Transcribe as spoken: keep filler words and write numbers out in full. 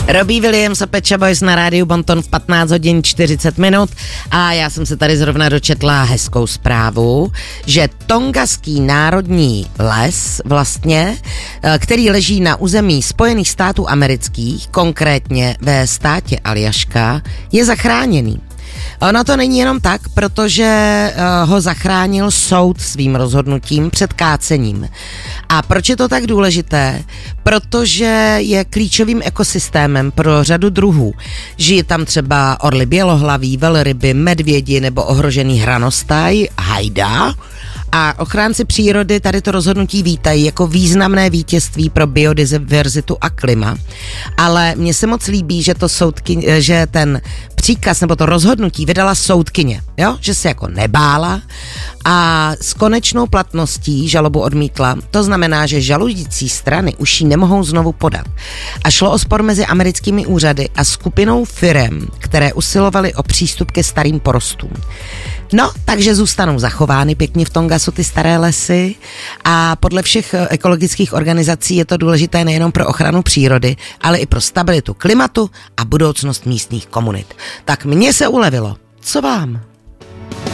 Robbie Williams a Pet Shop Boys na rádiu Bonton v patnáct hodin čtyřicet minut a já jsem se tady zrovna dočetla hezkou zprávu, že Tongaský národní les vlastně, který leží na území Spojených států amerických, konkrétně ve státě Aljaška, je zachráněný. Ono to není jenom tak, protože uh, ho zachránil soud svým rozhodnutím před kácením. A proč je to tak důležité? Protože je klíčovým ekosystémem pro řadu druhů. Žije tam třeba orly bělohlaví, velryby, medvědi nebo ohrožený hranostaj, hajda. A ochránci přírody tady to rozhodnutí vítají jako významné vítězství pro biodiverzitu a klima. Ale mně se moc líbí, že to soudky, že ten příkaz nebo to rozhodnutí vydala soudkyně, jo? Že se jako nebála a s konečnou platností žalobu odmítla. To znamená, že žalující strany už ji nemohou znovu podat. A šlo o spor mezi americkými úřady a skupinou firem, které usilovaly o přístup ke starým porostům. No, takže zůstanou zachovány pěkně v Tongasu ty staré lesy a podle všech ekologických organizací je to důležité nejenom pro ochranu přírody, ale i pro stabilitu klimatu a budoucnost místních komunit. Tak mně se ulevilo. Co vám?